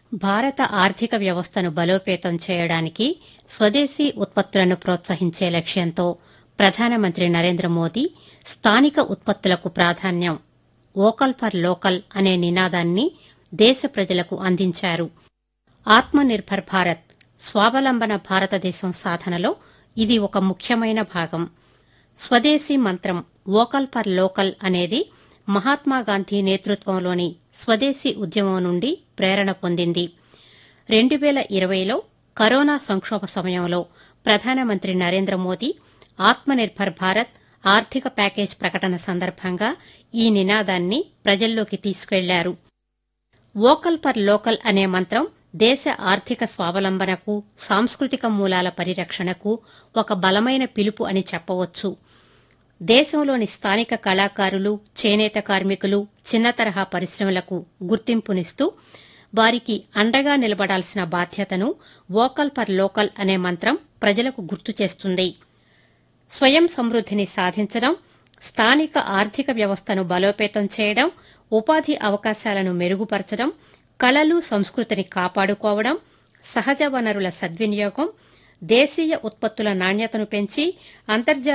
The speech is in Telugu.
భారత ఆర్థిక వ్యవస్థను బలోపేతం చేయడానికి స్వదేశీ ఉత్పత్తులను ప్రోత్సహించే లక్ష్యంతో ప్రధానమంత్రి నరేంద్ర మోదీ స్థానిక ఉత్పత్తులకు ప్రాధాన్యం వోకల్ ఫర్ లోకల్ అనే నినాదాన్ని దేశ ప్రజలకు అందించారు. ఆత్మనిర్భర్ భారత్ స్వావలంబన భారతదేశం సాధనలో ఇది ఒక ముఖ్యమైన భాగం. స్వదేశీ మంత్రం వోకల్ ఫర్ లోకల్ అనేది మహాత్మాగాంధీ నేతృత్వంలోని స్వదేశీ ఉద్యమం నుండి ప్రేరణ పొందింది. 2020లో కరోనా సంక్షోభ సమయంలో ప్రధానమంత్రి నరేంద్ర మోదీ ఆత్మనిర్భర్ భారత్ ఆర్థిక ప్యాకేజ్ ప్రకటన సందర్భంగా ఈ నినాదాన్ని ప్రజల్లోకి తీసుకెళ్లారు. వోకల్ ఫర్ లోకల్ అనే మంత్రం దేశ ఆర్థిక స్వావలంబనకు, సాంస్కృతిక మూలాల పరిరక్షణకు ఒక బలమైన పిలుపు అని చెప్పవచ్చు. దేశంలోని స్థానిక కళాకారులు, చేనేత కార్మికులు, చిన్న తరహా పరిశ్రమలకు గుర్తింపునిస్తూ వారికి అండగా నిలబడాల్సిన బాధ్యతను వోకల్ ఫర్ లోకల్ అనే మంత్రం ప్రజలకు గుర్తు చేస్తుంది. స్వయం సమృద్ధిని సాధించడం, స్థానిక ఆర్థిక వ్యవస్థను బలోపేతం చేయడం, ఉపాధి అవకాశాలను మెరుగుపరచడం, కళలు సంస్కృతిని కాపాడుకోవడం, సహజ వనరుల సద్వినియోగం, దేశీయ ఉత్పత్తుల నాణ్యతను పెంచి అంతర్జాతీయ